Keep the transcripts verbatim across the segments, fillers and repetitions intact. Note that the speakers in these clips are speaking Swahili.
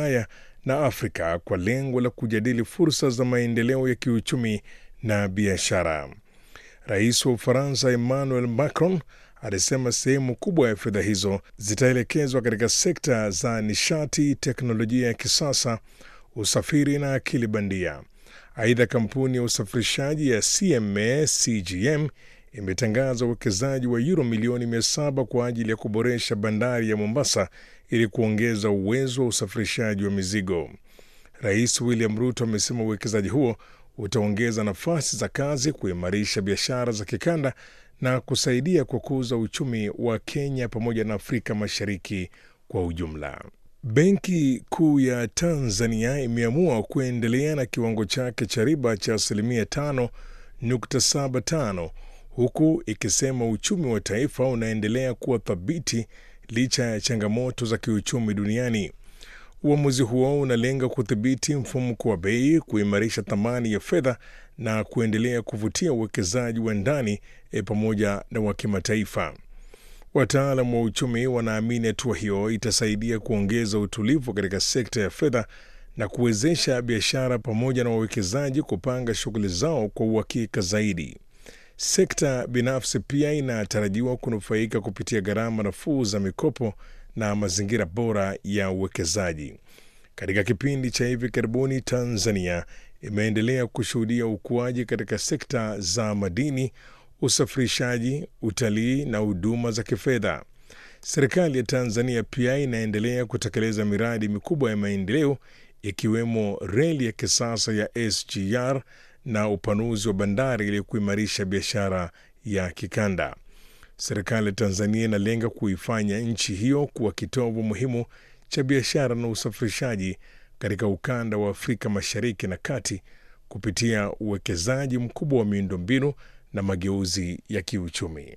Ulaya na Afrika kwa lengo la kujadili fursa za maendeleo ya kiuchumi na biashara. Rais wa Ufaransa Emmanuel Macron alisema sehemu kubwa ya fedha hizo zitaelekezwa katika sekta za nishati, teknolojia ya kisasa, usafiri na akili bandia. Aidha, kampuni ya usafirishaji ya C M A C G M imetangaza uwekezaji wa euro milioni mia saba kwa ajili ya kuboresha bandari ya Mombasa ili kuongeza uwezo wa usafirishaji wa mizigo. Rais William Ruto amesema uwekezaji huo utaongeza nafasi za kazi, kuimarisha biashara za kikanda na kusaidia kukuza uchumi wa Kenya pamoja na Afrika Mashariki kwa ujumla. Benki Kuu ya Tanzania imeamua kuendelea na kiwango chake cha riba cha asilimia tano nukta saba tano huku ikisema uchumi wa taifa unaendelea kuwa thabiti licha ya changamoto za kiuchumi duniani. Uamuzi huo unalenga kudhibiti mfumuko wa bei, kuimarisha thamani ya fedha na kuendelea kuvutia uwekezaji wa ndani e pamoja na wa kimataifa. Wataalamu wa uchumi wanaamini hatua hiyo itasaidia kuongeza utulivu katika sekta ya fedha na kuwezesha biashara pamoja na wawekezaji kupanga shughuli zao kwa uhakika zaidi. Sekta binafsi pia inatarajiwa kunufaika kupitia gharama nafuu za mikopo na mazingira bora ya uwekezaji. Katika kipindi cha hivi karibuni, Tanzania imeendelea kushuhudia ukuaji katika sekta za madini, usafirishaji, utalii na huduma za kifedha. Serikali ya Tanzania pia inaendelea kutekeleza miradi mikubwa ya maendeleo ikiwemo reli ya kisasa ya S G R na upanuzi wa bandari ili kuimarisha biashara ya kikanda. Serikali ya Tanzania inalenga kuifanya nchi hiyo kuwa kitovu muhimu cha biashara na usafirishaji katika ukanda wa Afrika Mashariki na Kati kupitia uwekezaji mkubwa wa miundombinu na mageuzi ya kiuchumi.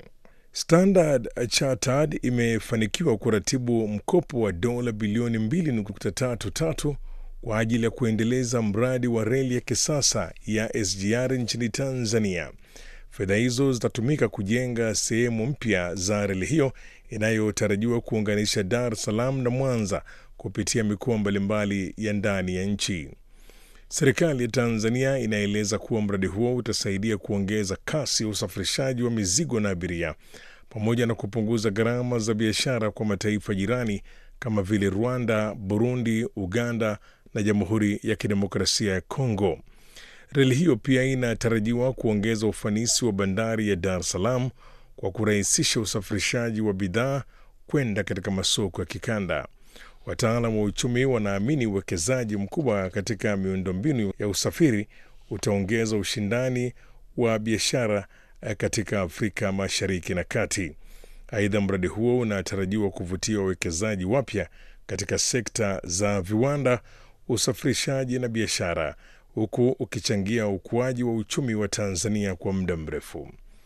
Standard Chartered imefanikiwa kuratibu mkopo wa dola bilioni mbili nukta tatu tatu kwa ajili ya kuendeleza mradi wa reli ya kisasa ya S G R nchini Tanzania. Fedha hizo zitatumika kujenga sehemu mpya za reli hiyo inayotarajiwa kuunganisha Dar es Salaam na Mwanza kupitia mikoa mbalimbali ya ndani ya nchi. Serikali ya Tanzania inaeleza kuwa mradi huo utasaidia kuongeza kasi ya usafirishaji wa mizigo na abiria pamoja na kupunguza gharama za biashara kwa mataifa jirani kama vile Rwanda, Burundi, Uganda na Jamhuri ya Kidemokrasia ya Kongo. Reli hiyo pia inatarajiwa kuongeza ufanisi wa bandari ya Dar es Salaam kwa kurahisisha usafirishaji wa bidhaa kwenda katika masoko ya kikanda. Wataalamu wa uchumi wanaamini uwekezaji mkubwa katika miundombinu ya usafiri utaongeza ushindani wa biashara katika Afrika Mashariki na Kati. Aidha, mradi huo unatarajiwa kuvutia wawekezaji wapya katika sekta za viwanda, usafirishaji na biashara, huku ukichangia ukuaji wa uchumi wa Tanzania kwa muda mrefu.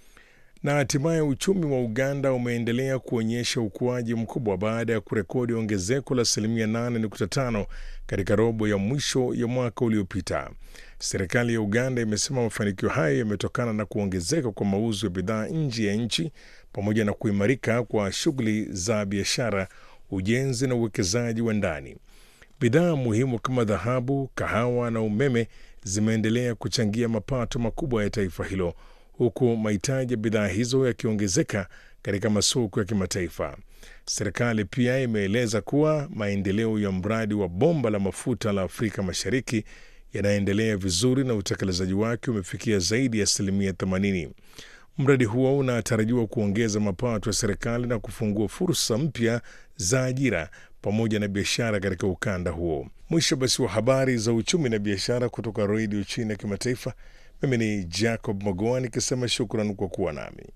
Na hatimaye uchumi wa Uganda umeendelea kuonyesha ukuaji mkubwa baada ya kurekodi ongezeko la asilimia nane nukta tano katika robo ya mwisho ya mwaka uliopita. Serikali ya Uganda imesema mafanikio hayo yametokana na kuongezeka kwa mauzo ya bidhaa nje ya nchi pamoja na kuimarika kwa shughuli za biashara, ujenzi na uwekezaji wa ndani. Bidhaa muhimu kama dhahabu, kahawa na umeme zimeendelea kuchangia mapato makubwa ya taifa hilo, huku mahitaji ya bidhaa hizo yakiongezeka katika masoko ya kimataifa. Serikali pia imeeleza kuwa maendeleo ya mradi wa bomba la mafuta la Afrika Mashariki yanaendelea vizuri na utekelezaji wake umefikia zaidi ya asilimia themanini. Mradi huo unatarajiwa kuongeza mapato ya serikali na kufungua fursa mpya za ajira pamoja na biashara katika ukanda huo. Mwisho basi wa habari za uchumi na biashara kutoka Radio China ya Kimataifa. Mimi ni Jacob Magoa nikisema shukrani kwa kuwa nami.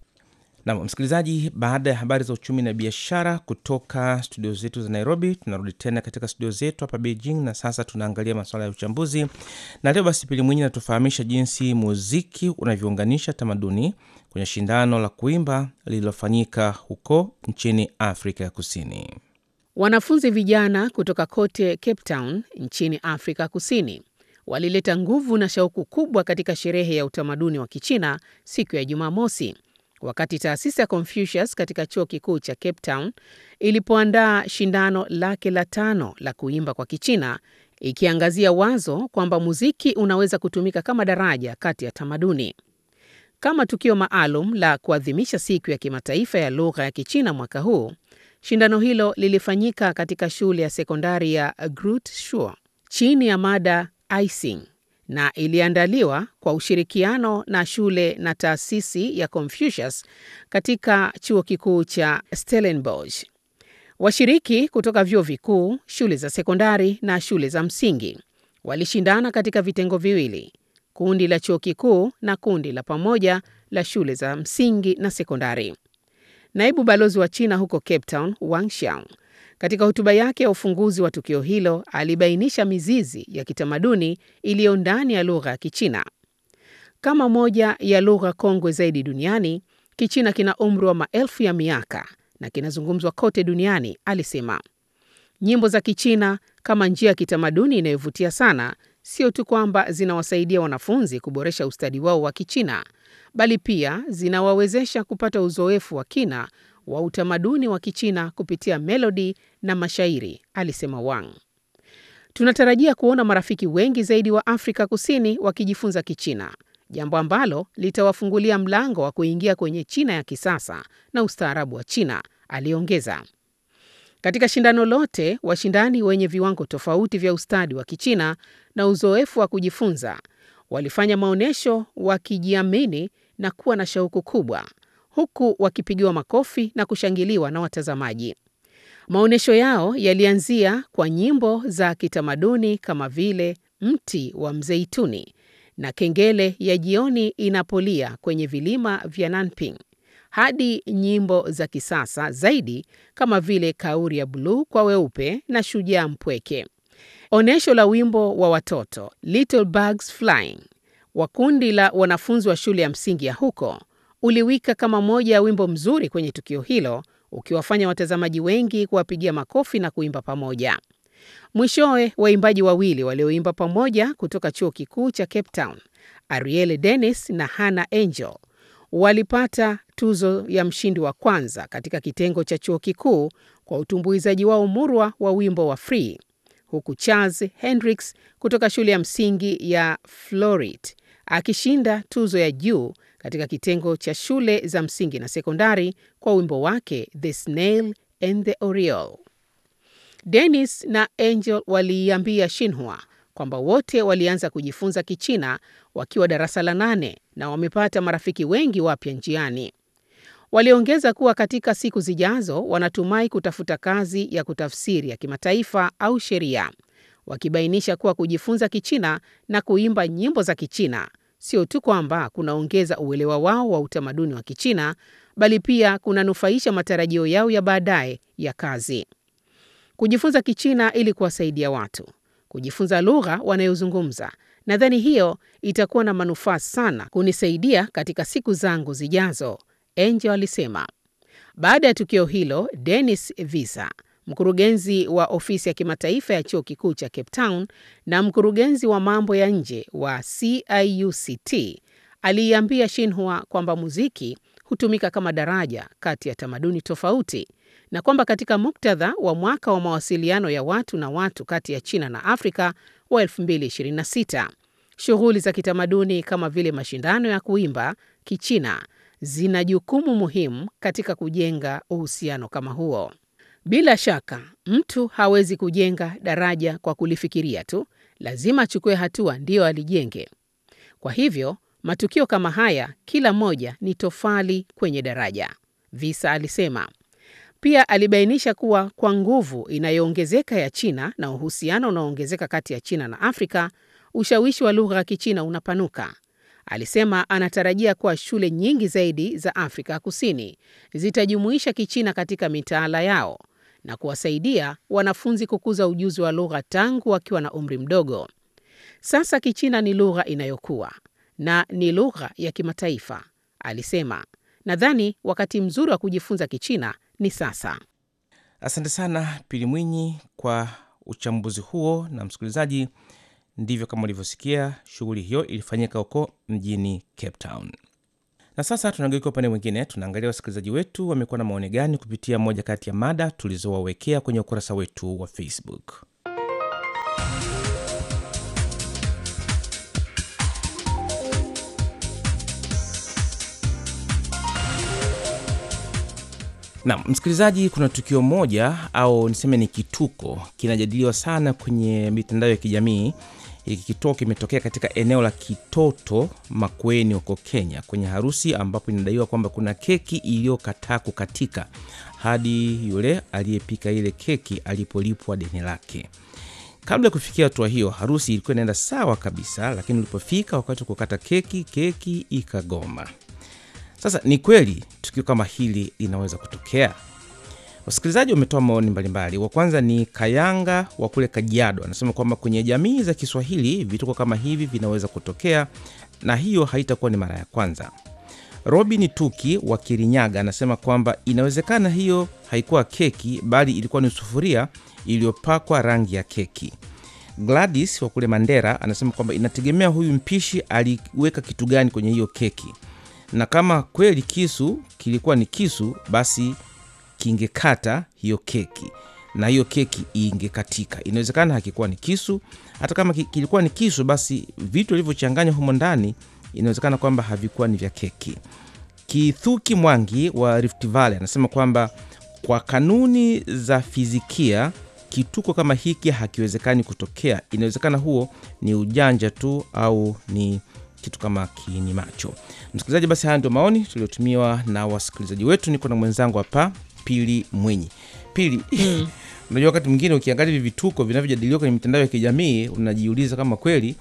Na msikilizaji, baada ya habari za uchumi na biashara kutoka studio zetu za Nairobi, tunarudi tena katika studio zetu hapa Beijing na sasa tunaangalia masuala ya uchambuzi. Na leo basi Pili Mwinyi anatufahamisha jinsi muziki unavyounganisha tamaduni kwenye shindano la kuimba lililofanyika huko nchini Afrika ya Kusini. Wanafunzi vijana kutoka kote Cape Town nchini Afrika Kusini walileta nguvu na shauku kubwa katika sherehe ya utamaduni wa Kichina siku ya Jumamosi, wakati taasisi ya Confucius katika chuo kikuu cha Cape Town ilipoandaa shindano lake la tano la kuimba kwa Kichina, ikiangazia wazo kwamba muziki unaweza kutumika kama daraja kati ya tamaduni. Kama tukio maalum la kuadhimisha siku ya kimataifa ya lugha ya Kichina mwaka huu, shindano hilo lilifanyika katika shule ya sekondari ya Groot Schuur chini ya mada Icing, na iliandaliwa kwa ushirikiano na shule na taasisi ya Confucius katika chuo kikuu cha Stellenbosch. Washiriki kutoka vyuo vikuu, shule za sekondari na shule za msingi walishindana katika vitengo viwili, kundi la chuo kikuu na kundi la pamoja la shule za msingi na sekondari. Naibu balozi wa China huko Cape Town, Wang Xiang, katika hotuba yake ya ufunguzi wa tukio hilo, alibainisha mizizi ya kitamaduni iliyo ndani ya lugha ya Kichina. Kama moja ya lugha kongwe zaidi duniani, Kichina kina umri wa maelfu ya miaka na kinazungumzwa kote duniani, alisema. Nyimbo za Kichina kama njia ya kitamaduni inayovutia sana, sio tu kwamba zinawasaidia wanafunzi kuboresha ustadi wao wa Kichina, bali pia zinawawezesha kupata uzoefu wa kina wa utamaduni wa Kichina kupitia melodi na mashairi, alisema Wang. Tunatarajia kuona marafiki wengi zaidi wa Afrika Kusini wakijifunza Kichina, jambo ambalo litawafungulia mlango wa kuingia kwenye China ya kisasa na ustaarabu wa China, aliongeza. Katika shindano lote, washindani wenye viwango tofauti vya ustadi wa Kichina na uzoefu wa kujifunza walifanya maonesho wakijiamini na kuwa na shauku kubwa, huku wakipigiwa makofi na kushangiliwa na watazamaji. Maonesho yao yalianzia kwa nyimbo za kitamaduni kama vile Mti wa Mzeituni na Kengele ya Jioni Inapolia kwenye vilima vya Nanping, hadi nyimbo za kisasa zaidi kama vile Kauri ya Bluu kwa Weupe na Shujaa Mpweke. Onesho la wimbo wa watoto Little Bugs Flying wa kundi la wanafunzi wa shule ya msingi ya huko uliwika kama moja ya wimbo mzuri kwenye tukio hilo, ukiwafanya watazamaji wengi kuwapigia makofi na kuimba pamoja. Mwishowe, waimbaji wawili walioimba pamoja kutoka chuo kikuu cha Cape Town, Ariel Dennis na Hannah Angel, walipata tuzo ya mshindi wa kwanza katika kitengo cha chuo kikuu kwa utumbuizaji wao murwa wa wimbo wa Free, huku Charles Hendricks kutoka shule ya msingi ya Florit akishinda tuzo ya juu katika kitengo cha shule za msingi na sekondari kwa wimbo wake The Snail and the Oriole. Dennis na Angel waliiambia Xinhua kwamba wote walianza kujifunza Kichina wakiwa darasa la nane na wamepata marafiki wengi wapya njiani. Waliongeza kuwa katika siku zijazo wanatumai kutafuta kazi ya kutafsiri ya kimataifa au sheria, wakibainisha kuwa kujifunza Kichina na kuimba nyimbo za Kichina sio tu kwamba kunaongeza uelewa wao wa utamaduni wa Kichina, bali pia kunanufaisha matarajio yao ya baadaye ya kazi. Kujifunza Kichina ili kuwasaidia watu kujifunza lugha wanayozungumza, nadhani hiyo itakuwa na manufaa sana kunisaidia katika siku zangu zijazo, Angel alisema. Baada ya tukio hilo, Dennis Visa, mkurugenzi wa ofisi ya kimataifa ya chuo kikuu cha Cape Town na mkurugenzi wa mambo ya nje wa C I U C T, aliiambia Xinhua kwamba muziki hutumika kama daraja kati ya tamaduni tofauti, na kwamba katika muktadha wa mwaka wa mawasiliano ya watu na watu kati ya China na Afrika wa elfu mbili ishirini na sita, shughuli za kitamaduni kama vile mashindano ya kuimba Kichina zina jukumu muhimu katika kujenga uhusiano kama huo. Bila shaka, mtu hawezi kujenga daraja kwa kulifikiria tu, lazima achukue hatua ndio alijenge. Kwa hivyo, matukio kama haya kila moja ni tofali kwenye daraja, Visa alisema. Pia alibainisha kuwa kwa nguvu inayoongezeka ya China na uhusiano unaoongezeka kati ya China na Afrika, ushawishi wa lugha ya Kichina unapanuka. Alisema anatarajia kuwa shule nyingi zaidi za Afrika Kusini zitajumuisha Kichina katika mitaala yao na kuwasaidia wanafunzi kukuza ujuzi wa lugha tangu wakiwa na umri mdogo. Sasa Kichina ni lugha inayokuwa na ni lugha ya kimataifa, alisema. Nadhani wakati mzuri wa kujifunza Kichina ni sasa. Asante sana Pili Mwinyi kwa uchambuzi huo. Na msikilizaji, ndivyo kama ulivyosikia, shughuli hiyo ilifanyika huko mjini Cape Town. Na sasa tunageuka upande mwingine, tunaangalia wasikilizaji wetu wamekuwa na maoni gani kupitia moja kati ya mada tulizowawekea kwenye ukurasa wetu wa Facebook. Na msikilizaji, kuna tukio moja au niseme ni kituko kinajadiliwa sana kwenye mitandao ya kijamii. Hiki kituko kimetokea katika eneo la Kitoto, Makueni huko Kenya, kwenye harusi ambapo inadaiwa kwamba kuna keki iliyokataa kukatika hadi yule aliyepika ile keki alipolipwa deni lake. Kabla ya kufikia hatua hiyo, harusi ilikuwa inaenda sawa kabisa, lakini ulipofika wakati wa kukata keki, keki ikagoma. Sasa ni kweli tukio kama hili linaweza kutokea? Wasikilizaji wametoa maoni mbalimbali. Wa kwanza ni Kayanga wa kule Kajiado, anasema kwamba kwenye jamii za Kiswahili vituko kama hivi vinaweza kutokea na hiyo haitakuwa ni mara ya kwanza. Robin Tuki wa Kirinyaga anasema kwamba inawezekana hiyo haikuwa keki bali ilikuwa ni sufuria iliyopakwa rangi ya keki. Gladys wa kule Mandera anasema kwamba inategemea huyu mpishi aliweka kitu gani kwenye hiyo keki. Na kama kweli kisu kilikuwa ni kisu, basi kingekata hiyo keki na hiyo keki ingekatika. Inawezekana hakikuwa ni kisu. Hata kama kilikuwa ni kisu, basi vitu vilivyochanganya humo ndani inawezekana kwamba havikuwa ni vya keki. Kithuki Mwangi wa Rift Valley anasema kwamba kwa kanuni za fizikia kituko kama hiki hakiwezekani kutokea. Inawezekana huo ni ujanja tu au ni kitu kama kiini macho. Msikilizaji, basi haya ndio maoni tuliotumiwa na wasikilizaji wetu. Niko na mwenzangu hapa Pili Mwenyi. Pili, mm. Unajua wakati mwingine ukiangalia vituko vinavyojadiliwa kwenye mitandao ya kijamii unajiuliza kama kweli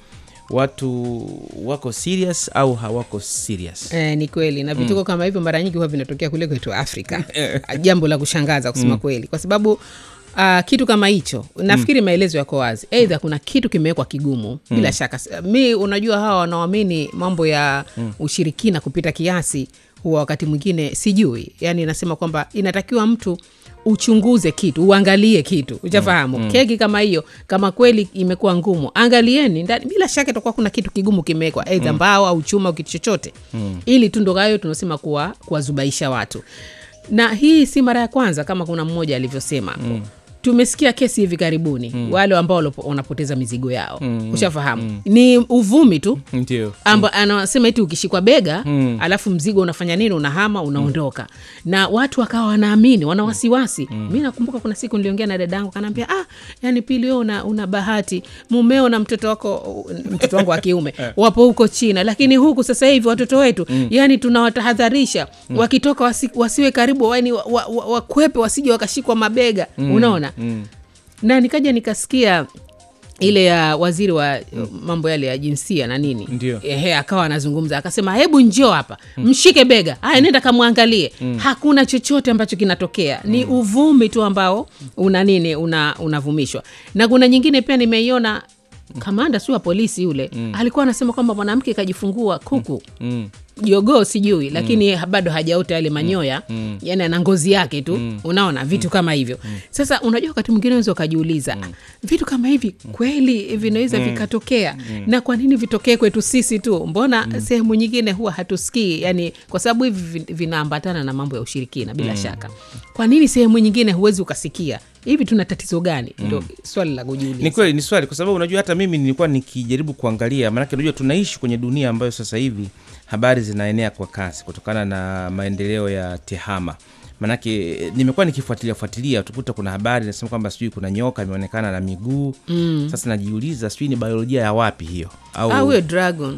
watu wako serious au hawako serious. Eh, ni kweli na vituko mm. kama hivyo mara nyingi huwa vinatokea kule kwetu Afrika. Jambo la kushangaza kusema mm. kweli, kwa sababu Uh, kitu kama hicho nafikiri mm. maelezo yako wazi. Aidha kuna kitu kimewekwa kigumu mm. bila shaka. Mi unajua hawa wanaoamini mambo ya mm. ushirikina kupita kiasi huwa wakati mwingine sijui. Yaani nasema kwamba inatakiwa mtu uchunguze kitu, uangalie kitu, ujafahamu. Mm. Keki kama hiyo kama kweli imekuwa ngumu, angalieni ndani, bila shaka itakuwa kuna kitu kigumu kimewekwa, aidha mbao au chuma au kitu chochote. Mm. Ili tu ndo hayo tunasema kuwa kuwazubaisha watu. Na hii si mara ya kwanza kama kuna mmoja alivyosema. Mm. Tumesikia kesi hivi karibuni mm. wale ambao wanapoteza mizigo yao. Mm. Ushafahamu. Mm. Ni uvumi tu. Ndio. Amba mm. anasema eti ukishikwa bega mm. alafu mzigo unafanya nini, unahama, unaondoka. Mm. Na watu wakawa wanaamini, wana wasiwasi. Mm. Mimi nakumbuka kuna siku niliongea na dadangu kananiambia, "Ah, yani Pili wewe una, una bahati. Mumeo na mtoto wako, mtoto wangu wa kiume, wapo huko China, lakini huku sasa hivi watoto wetu mm. yani tunawatahadharisha mm. wakitoka wasi, wasiwe karibu, yani wakwepe wa, wa, wasije wakashikwa mabega." Mm. Unaona? Mm. Na nikaja nikasikia ile ya waziri wa mm. mambo yale ya jinsia na nini. Ehe, akawa anazungumza akasema, "Hebu njoo hapa, mm. mshike bega. Haya, nenda kamwangalie." Mm. Hakuna chochote ambacho kinatokea. Mm. Ni uvumi tu ambao una nini, una unavumishwa. Na kuna nyingine pia nimeiona kamanda si wa polisi yule mm. alikuwa anasema kwamba mwanamke kajifungua kuku. Mm. Jogoo sijui, lakini mm. bado hajaota yale manyoya. Mm. Yani ana ngozi yake tu. Mm. Unaona vitu mm. kama hivyo. Mm. Sasa unajua wakati mwingine unaweza kujiuliza, mm. vitu kama hivi kweli vinaweza mm. vikatokea. Mm. Na kwa nini vitokee kwetu sisi tu? Mbona mm. sehemu nyingine huwa hatusikii? Yani kwa sababu hivi vinaambatana na mambo ya ushirikina bila mm. shaka. Kwa nini sehemu nyingine huwezi ukasikia? Hivi tuna tatizo gani? Ndio mm. swali la kujiuliza. Ni kweli ni swali, kwa sababu unajua hata mimi nilikuwa nikijaribu kuangalia, maana unajua tunaishi kwenye dunia ambayo sasa hivi habari zinaenea kwa kasi kutokana na maendeleo ya tehama. Manake nimekuwa nikifuatilia fuatilia tukuta kuna habari nasema kwamba sijui kuna nyoka imeonekana na miguu. Mm. Sasa najiuliza sijui ni biolojia ya wapi hiyo au au dragon.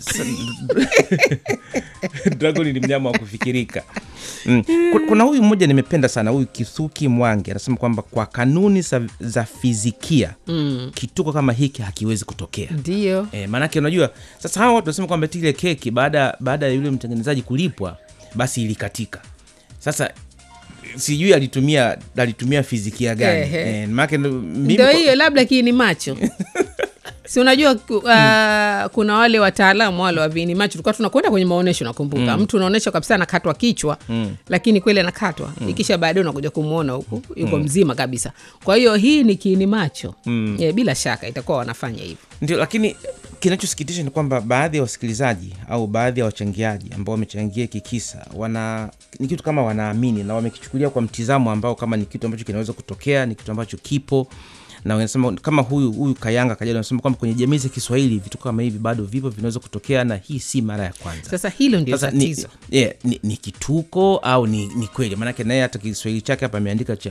Dragon ni mnyama wa kufikirika. Mm. Kuna huyu mmoja nimependa sana, huyu Kithuki Mwangi anasema kwamba kwa kanuni za, za fizikia mm. kituko kama hiki hakiwezi kutokea. Ndio. Eh, manake unajua sasa hawa watu wanasema kwamba ile keki baada baada ya yule mtengenezaji kulipwa basi ilikatika. Sasa sijui alitumia alitumia fizikia gani. Eh, manake mimi ndio hiyo labda kiini macho. Si unajua uh, hmm. kuna wale wataalamu wale wa viini macho tulikuwa tunakwenda kwenye maonesho nakumbuka. Hmm. Mtu unaonesha kabisa anakatwa kichwa hmm. lakini kweli anakatwa. Hmm. Ikisha baadaye unakuja kumuona huko yuko hmm. mzima kabisa. Kwa hiyo hii ni kiini macho. Hmm. Yeah, bila shaka itakuwa wanafanya hivyo. Ndio, lakini kinachosikitisha ni kwamba baadhi ya wasikilizaji au baadhi ya wachangiaji ambao wamechangia kikisa wana ni kitu kama wanaamini na wamekichukulia kwa mtizamo ambao kama ni kitu ambacho kinaweza kutokea, ni kitu ambacho kipo, na wanasema kama huyu huyu Kayanga Kajado anasema kwamba kwenye jamii za Kiswahili vitu kama hivi bado vipo, vinaweza kutokea na hii si mara ya kwanza. Sasa hilo ndio tatizo. Ni, yeah, ni, ni kituko au ni, ni kweli? Maana yake naye hata Kiswahili chake hapa ameandika cha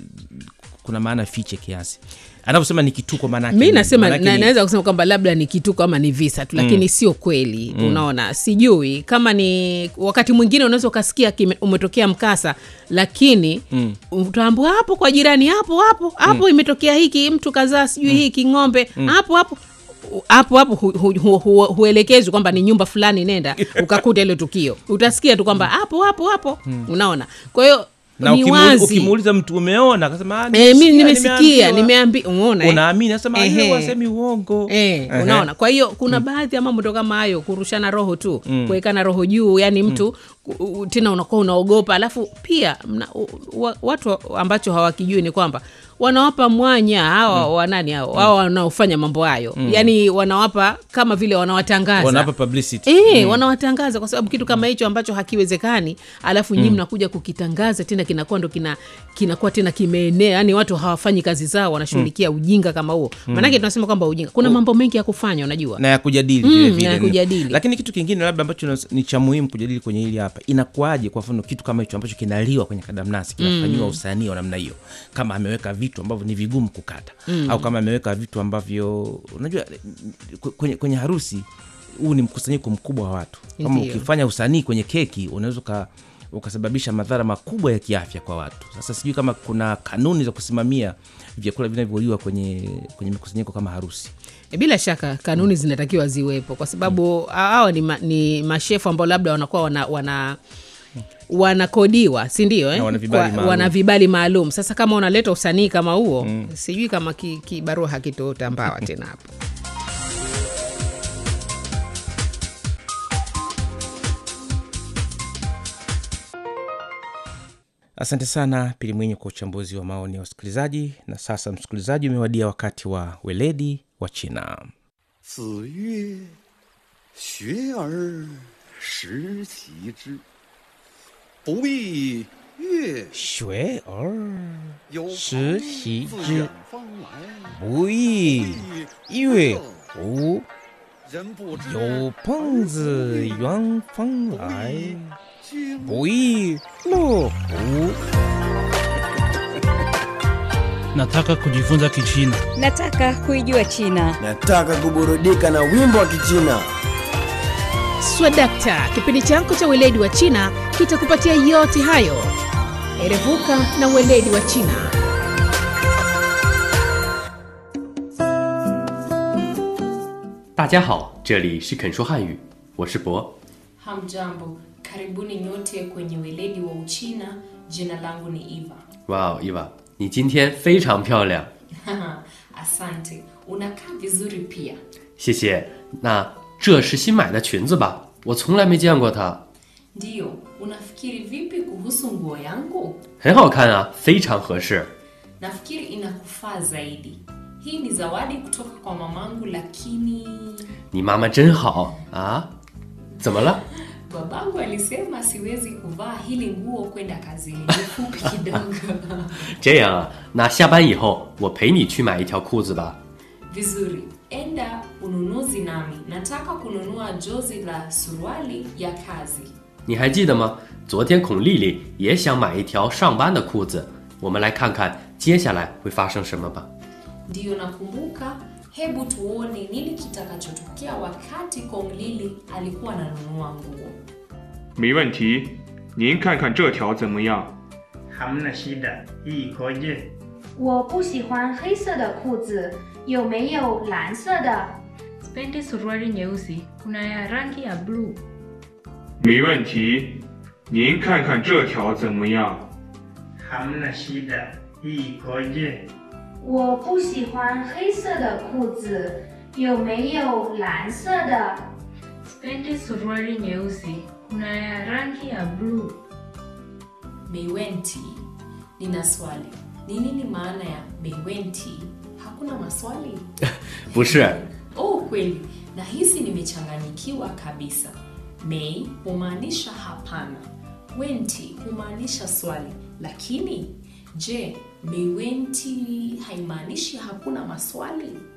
kuna maana fiche kiasi. Anaposema ni kituko maana yake. Mimi nasema na, ni... naweza kusema kwamba labda ni kituko ama ni visa tu, lakini mm. sio kweli. Mm. Unaona, sijui kama ni wakati mwingine unaweza ukasikia umetokea mkasa, lakini mm. utaambiwa hapo kwa jirani hapo hapo hapo mm. imetokea hiki, mtu kazaa sijui mm. hiki ng'ombe mm. hapo hapo hapo hapo hu, hu, hu, hu, huelekezwi kwamba ni nyumba fulani, nenda ukakuta ile tukio. Utasikia tu kwamba hapo hapo hapo. Mm. Unaona? Kwa hiyo na ukimuuliza mtu umeona akasema ah eh, mimi nimesikia nimeambiwa, unaona, unaamini anasema yeye wasemi uongo eh, unaona. Kwa hiyo kuna mm. baadhi ya mambo kama hayo, kurushana roho tu, mm. kuwekana roho juu, yani mtu mm. tena unakuwa unaogopa. Alafu pia mna, watu ambacho hawakijui ni kwamba wanawapa mwanya hawa mm. wanani hao mm. wao wanaofanya mambo hayo mm. yani wanawapa kama vile wanawatangaza, wanawapa publicity eh mm. wanawatangaza kwa sababu kitu kama hicho ambacho hakiwezekani, alafu nyinyi mnakuja mm. kukitangaza tena, kinakuwa ndo kina kinakuwa tena kimeenea, yani watu hawafanyi kazi zao, wanashughulikia mm. ujinga kama huo. Maana yake tunasema kwamba ujinga, kuna mambo mengi ya kufanya, unajua, na ya kujadili vile mm, vile ya kujadili. Lakini kitu kingine labda ambacho ni cha muhimu kujadili kwenye hili hapa, inakuaje kwa mfano kitu kama hicho ambacho kinaliwa kwenye kadamnasi kinafanywa mm. usanii wa namna hiyo, kama ameweka vitu ambavyo ni vigumu kukata mm. au kama ameweka vitu ambavyo unajua kwenye, kwenye harusi huu ni mkusanyiko mkubwa wa watu. Kama ukifanya usanii kwenye keki unaweza ka ukasababisha madhara makubwa ya kiafya kwa watu. Sasa sijui kama kuna kanuni za kusimamia vyakula vinavyoliwa kwenye kwenye mikusanyiko kama harusi. E, bila shaka kanuni mm. zinatakiwa ziwepo, kwa sababu hao mm. ni, ma, ni mashefu ambao labda wanakuwa wana, wana wanakodiwa, si ndio eh? Wana vibali maalum. Wana vibali maalum. Sasa kama unaleta usanii kama huo mm. sijui kama kibarua ki hakitotambawa tena hapo. Asante sana Pili Mwinyi kwa uchambuzi wa maoni ya wasikilizaji. Na sasa msikilizaji, umewadia wakati wa weledi wa China. Ziyue xue er shi qi zhi bu yi yue xue er shi qi zhi bu yi yue wu you peng zi yuan feng lai不亦乐乎. Nataka kujifunza Kichina. Nataka kuijua China. Nataka kuburudika na wimbo wa Kichina. Swadakta, kipindi chako cha weledi wa China kitakupatia yote hayo. Erevuka na weledi wa China. 大家好，这里是肯说汉语，我是博。 Hamjambo, karibuni nyote kwenye weledi wa Uchina. Jina langu ni Eva. Wow, Eva, 你今天非常漂亮。 Asante, unakaa vizuri pia. 谢谢。那这是新买的裙子吧？我从来没见过它。 Ndio, unafikiri vipi kuhusu nguo yangu? 很好看啊，非常合适。 Nafikiri inakufaa zaidi. Hii ni zawadi kutoka kwa mamangu, lakini 你妈妈真好啊。 怎么了？ Babangu alisema siwezi kuvaa hili nguo kwenda kazini, ni fupi kidogo. 这样啊，那下班以后我陪你去买一条裤子吧。 Vizuri, enda ununuzi nami. Nataka kununua jozi la suruali ya kazi. 你还记得吗？昨天孔丽丽也想买一条上班的裤子，我们来看看接下来会发生什么吧。 Ndio nakumbuka. Hebu tuone nini kitakachotokea wakati Kong Lili alikuwa ananunua nguo. 没问题，您看看这条怎么样？ hamna shida, hii ikoje? 我不喜欢黑色的裤子，有没有蓝色的？ Sipendi suruali nyeusi, kuna ya rangi ya blue. 没问题，您看看这条怎么样？ hamna shida, hii ikoje? 我不喜欢黑色的裤子，有没有蓝色的？ Sipendi suruali nyeusi, kuna ya rangi ya blue. Meiwenti, nina swali. Ni nini maana ya meiwenti? Hakuna maswali? 不是。 Oh, kweli. na hisi nimechanganyikiwa kabisa. May humaanisha hapana. Wenti humaanisha swali. Lakini, je, may wenti haimaanishi hakuna maswali?